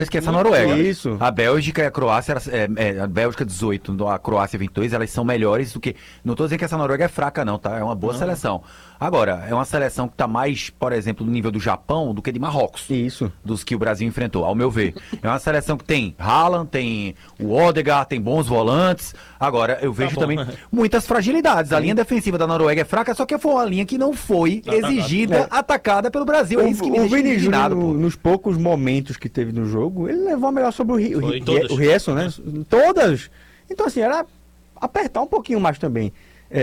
Esquece a Noruega. Isso. A Bélgica e a Croácia, a Bélgica 18, a Croácia 22, elas são melhores do que... Não tô dizendo que essa Noruega é fraca não, tá? É uma boa seleção. Agora, é uma seleção que tá mais, por exemplo, no nível do Japão do que de Marrocos. Isso. Dos que o Brasil enfrentou, ao meu ver. É uma seleção que tem Haaland, tem o Odegaard, tem bons volantes. Agora, eu vejo também muitas fragilidades. A linha defensiva da Noruega é fraca, só que foi uma linha que não foi exigida, atacada pelo Brasil. É isso que me O deixa Vini indignado, Júnior, pô. nos poucos momentos que teve no jogo, ele levou a melhor sobre Foi em todas. o Riesson, né? Todas. Então, assim, era apertar um pouquinho mais também.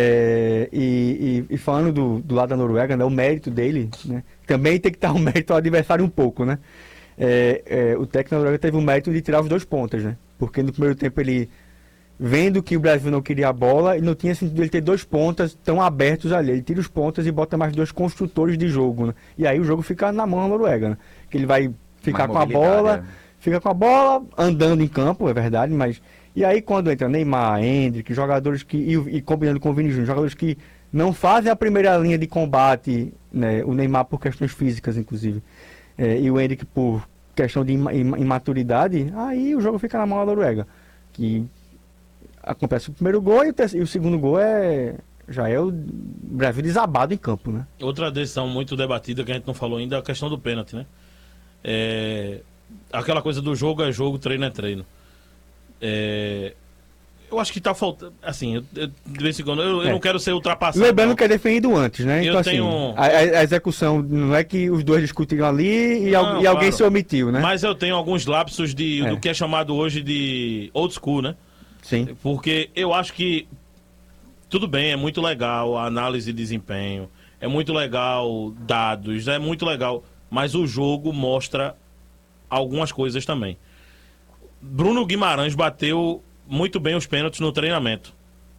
E falando do lado da Noruega, né, o mérito dele, né, também tem que estar o mérito ao adversário um pouco, né? O técnico da Noruega teve o mérito de tirar os 2 pontas, né? Porque no primeiro tempo ele, vendo que o Brasil não queria a bola, e não tinha sentido ele ter 2 pontas tão abertos ali. Ele tira os pontas e bota mais 2 construtores de jogo, né? E aí o jogo fica na mão da Noruega, né? Que ele vai ficar Mais com a mobilidade, bola, fica com a bola andando em campo, é verdade, mas... E aí quando entra Neymar, Endrick, jogadores que... E combinando com o Vini Júnior, jogadores que não fazem a primeira linha de combate, né? O Neymar por questões físicas, inclusive, e o Endrick por questão de imaturidade, aí o jogo fica na mão da Noruega. Que acontece o primeiro gol e o segundo gol já é o Brasil desabado em campo, né? Outra decisão muito debatida que a gente não falou ainda é a questão do pênalti, né? Aquela coisa do jogo é jogo, treino é treino. Eu acho que tá faltando. Assim, de vez em quando, eu não quero ser ultrapassado. Lembrando não. que é definido antes, né? Eu Então, tenho- assim, a execução não é que os dois discutiram ali e alguém claro. se omitiu, né? Mas eu tenho alguns lapsos do que é chamado hoje de old school, né? Sim. Porque eu acho que tudo bem, é muito legal a análise de desempenho, é muito legal dados, é muito legal, mas o jogo mostra algumas coisas também. Bruno Guimarães bateu muito bem os pênaltis no treinamento.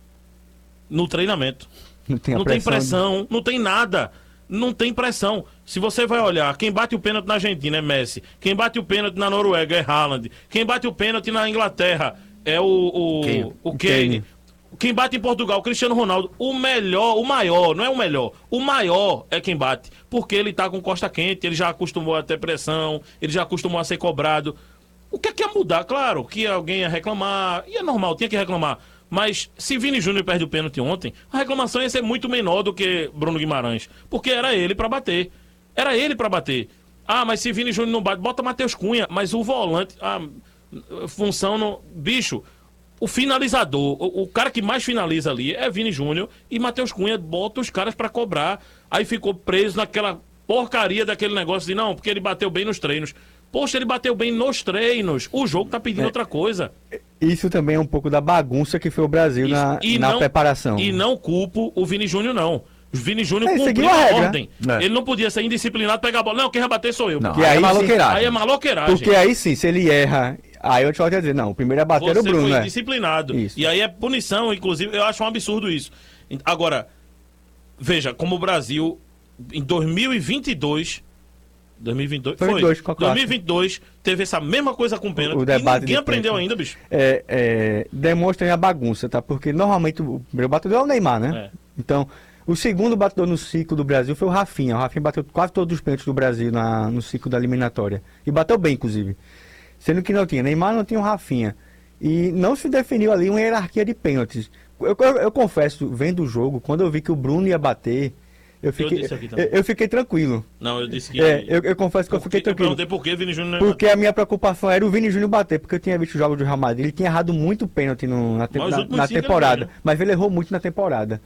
No treinamento. Não tem a Não tem pressão. pressão, não tem nada. Não tem pressão. Se você vai olhar, quem bate o pênalti na Argentina é Messi. Quem bate o pênalti na Noruega é Haaland. Quem bate o pênalti na Inglaterra é o Kane. Quem bate em Portugal, Cristiano Ronaldo. O maior, não é o melhor. O maior é quem bate. Porque ele tá com costa quente, ele já acostumou a ter pressão, ele já acostumou a ser cobrado. O que é que ia mudar? Claro que alguém ia reclamar, e é normal, tinha que reclamar. Mas se Vini Júnior perde o pênalti ontem, a reclamação ia ser muito menor do que Bruno Guimarães. Porque era ele pra bater. Era ele pra bater. Ah, mas se Vini Júnior não bate, bota Matheus Cunha. Mas o volante, função no... Bicho, o finalizador, o cara que mais finaliza ali é Vini Júnior e Matheus Cunha bota os caras pra cobrar. Aí ficou preso naquela porcaria daquele negócio de não, porque ele bateu bem nos treinos. Poxa, ele bateu bem nos treinos. O jogo tá pedindo outra coisa. Isso também é um pouco da bagunça que foi o Brasil na preparação. E não culpo o Vini Júnior, não. O Vini Júnior seguiu cumpriu a a regra. ordem. Ele não podia ser indisciplinado, pegar a bola. Não, quem vai bater sou eu. Não, Que aí aí é sim- maloqueiragem. Aí é maloqueiragem. Porque aí sim, se ele erra, aí eu te volto a dizer, não, o primeiro a bater era o Você Bruno, foi né? indisciplinado. Isso. E aí é punição, inclusive, eu acho um absurdo isso. Agora, veja, como o Brasil, em 2022... 2022? Foi Foi. 22, com a Croácia. 2022 teve essa mesma coisa com o pênalti. O debate e ninguém de aprendeu pênalti. ainda, bicho. Demonstra a bagunça, tá? Porque normalmente o primeiro batedor é o Neymar, né? Então, o segundo batedor no ciclo do Brasil foi o Rafinha. O Rafinha bateu quase todos os pênaltis do Brasil no ciclo da eliminatória. E bateu bem, inclusive. Sendo que não tinha Neymar, não tinha o Rafinha. E não se definiu ali uma hierarquia de pênaltis. Eu confesso, vendo o jogo, quando eu vi que o Bruno ia bater, eu disse aqui também. fiquei tranquilo. Não, eu disse que... Eu confesso que eu fiquei Eu tranquilo. perguntei por que Vini Júnior não Porque a minha preocupação era o Vini Júnior bater, porque eu tinha visto os jogos do Real Madrid, ele tinha errado muito pênalti na temporada, né? mas ele errou muito na temporada.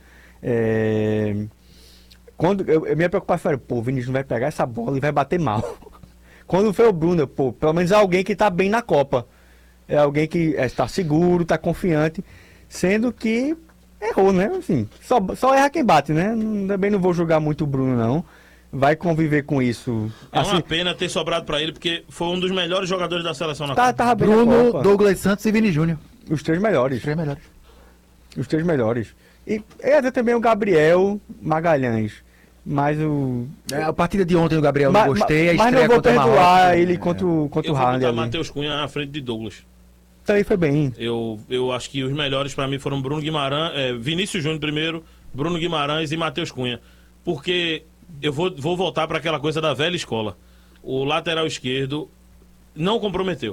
Minha preocupação era, pô, o Vini Júnior vai pegar essa bola e vai bater mal. Quando foi o Bruno, pô, pelo menos é alguém que tá bem na Copa. É alguém que está seguro, tá confiante, sendo que errou, né? Assim, só erra quem bate, né? Também não vou julgar muito o Bruno, não. Vai conviver com isso. É Assim, uma pena ter sobrado pra ele, porque foi um dos melhores jogadores da seleção na tava bem na Bruno, Copa. Douglas Santos e Vini Júnior. Os três melhores. Os três melhores. Os três melhores. E ia também o Gabriel Magalhães. Mas o. A partida de ontem do Gabriel eu gostei, a mas estreia não vou contra o perdoar Marrocos, ele contra o Eu vou Haaland botar ali. Matheus Cunha na frente de Douglas. Então aí foi bem. Eu acho que os melhores pra mim foram Bruno Guimarães, Vinícius Júnior primeiro, Bruno Guimarães e Matheus Cunha. Porque eu vou voltar pra aquela coisa da velha escola. O lateral esquerdo não comprometeu.